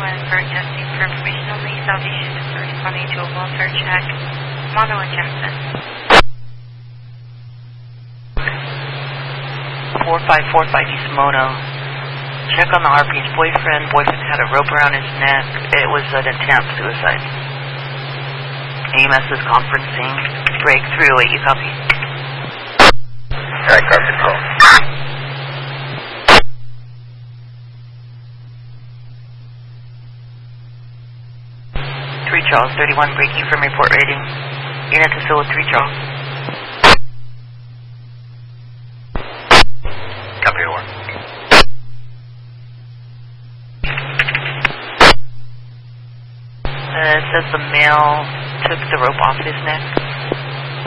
for testing for information only. Salvation is responding to a welfare check. Mono and Jackson. 4545 East Mono. Check on the RP's boyfriend. Boyfriend had a rope around his neck. It was an attempt suicide. AMS is conferencing. Breakthrough. You copy? Alright, car control. 3 Charles, 31 breaking from report rating. Unit to still with 3 Charles. Copy your work. It says the male took the rope off his neck.